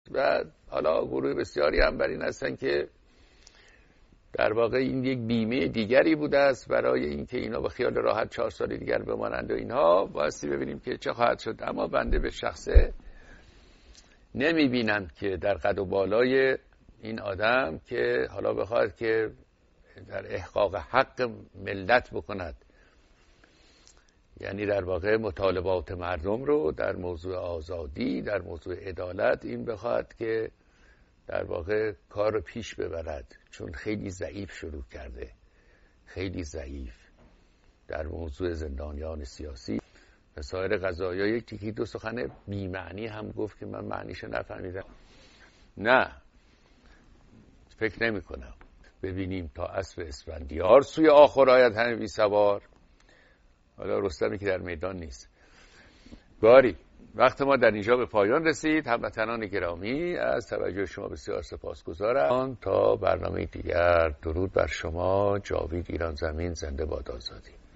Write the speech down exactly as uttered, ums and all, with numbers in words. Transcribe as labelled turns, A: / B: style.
A: و حالا گروه بسیاری هم بر این هستن که در واقع این یک بیمه دیگری بوده است برای اینکه اینا به خیال راحت چهار سال دیگر بمانند و اینها. بایستی ببینیم که چه خواهد شد. اما بنده به شخصه نمی بینم که در قد و بالای این آدم که حالا بخواهد که در احقاق حق ملت بکند، یعنی در واقع مطالبات مردم رو در موضوع آزادی، در موضوع عدالت، این بخواهد که در واقع کار رو پیش ببرد، چون خیلی ضعیف شروع کرده، خیلی ضعیف در موضوع زندانیان سیاسی و سایر قضایا. یک تیکی دو سخن بی معنی هم گفت که من معنیش نفهمیدم. نه، فکر نمی کنم ببینیم تا اسب اسفندیار سوی آخر آید همه بی سوار. حالا رستمی که در میدان نیست. باری وقت ما در اینجا به پایان رسید. هموطنان گرامی، از توجه شما بسیار سپاسگزارم. تا برنامه دیگر، درود بر شما. جاوید ایران زمین، زنده باد آزادی.